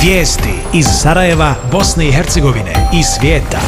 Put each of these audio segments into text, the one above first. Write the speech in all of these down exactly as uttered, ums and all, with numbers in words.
Vijesti iz Sarajeva, Bosne i Hercegovine i svijeta.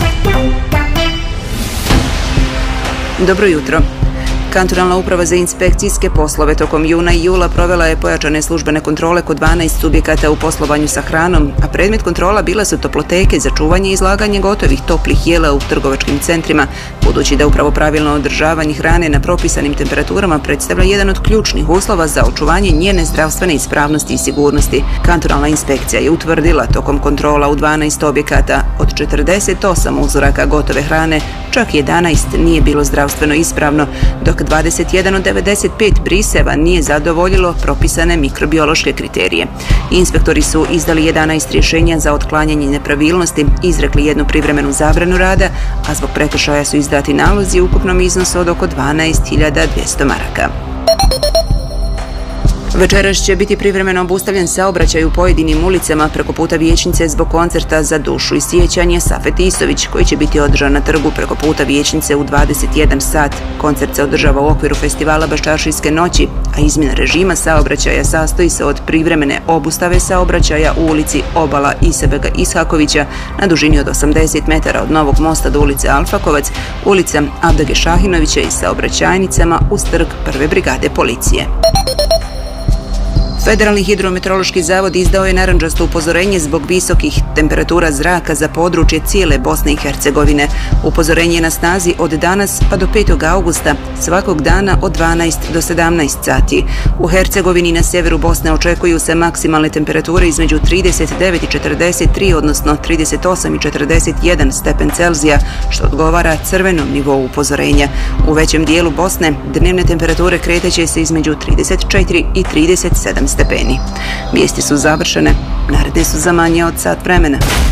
Dobro jutro. Kantonalna uprava za inspekcijske poslove tokom juna i jula provela je pojačane službene kontrole kod dvanaest subjekata u poslovanju sa hranom, a predmet kontrola bila su toploteke za čuvanje i izlaganje gotovih toplih jela u trgovačkim centrima, budući da upravo pravilno održavanje hrane na propisanim temperaturama predstavlja jedan od ključnih uslova za očuvanje njene zdravstvene ispravnosti i sigurnosti. Kantonalna inspekcija je utvrdila tokom kontrola u dvanaest objekata od četrdeset osam uzoraka gotove hrane, čak jedanaest nije bilo zdravstveno ispravno, dok dvadeset jedan od devedeset pet briseva nije zadovoljilo propisane mikrobiološke kriterije. Inspektori su izdali jedanaest rješenja za otklanjanje nepravilnosti, izrekli jednu privremenu zabranu rada, a zbog prekršaja su izdati nalozi u ukupnom iznosu od oko dvanaest hiljada dvjesto maraka. Večeras će biti privremeno obustavljen saobraćaj u pojedinim ulicama preko puta Vijećnice zbog koncerta Za dušu i sjećanje Safet Isović, koji će biti održan na trgu preko puta Vijećnice u dvadeset jedan sat. Koncert se održava u okviru festivala Baščaršijske noći, a izmjena režima saobraćaja sastoji se od privremene obustave saobraćaja u ulici Obala Isabega Ishakovića na dužini od osamdeset metara od Novog mosta do ulice Alfakovac, ulica Abdage Šahinovića i saobraćajnicama uz trg prve brigade policije. Federalni hidrometeorološki zavod izdao je narandžasto upozorenje zbog visokih temperatura zraka za područje cijele Bosne i Hercegovine. Upozorenje je na snazi od danas pa do petog augusta, svakog dana od dvanaest do sedamnaest sati. U Hercegovini na sjeveru Bosne očekuju se maksimalne temperature između trideset devet i četrdeset tri, odnosno trideset osam i četrdeset jedan stepen Celzija, što odgovara crvenom nivou upozorenja. U većem dijelu Bosne dnevne temperature kreteće se između trideset četiri i trideset sedam stepeni. Vijesti su završene, naredne su za manje od sat vremena.